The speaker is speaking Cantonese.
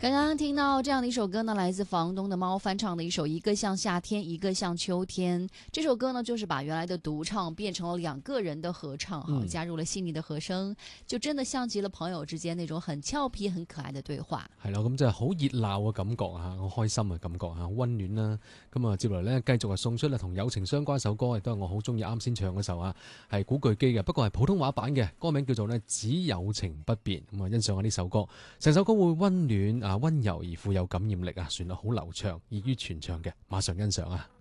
刚刚聽到這樣的一首歌呢，來自房東的貓翻唱的一首《一個像夏天，一個像秋天》。這首歌呢，就是把原來的獨唱變成了兩個人的合唱，加入了細膩的和聲，就真的像極了朋友之間那種很俏皮、很可愛的對話。 係咯，咁就係好熱鬧嘅感覺啊，好開心嘅感覺啊，好溫暖啦。咁啊，接落嚟呢，繼續係送出啦，同友情相關首歌，亦都係我好中意啱先唱嗰首啊，係古巨基嘅，不過係普通話版嘅，歌名叫做呢只有情不變。咁啊，欣賞下呢首歌，成首歌會溫暖啊、溫柔而富有感染力啊，旋律好流暢，易於傳唱嘅，馬上欣賞啊！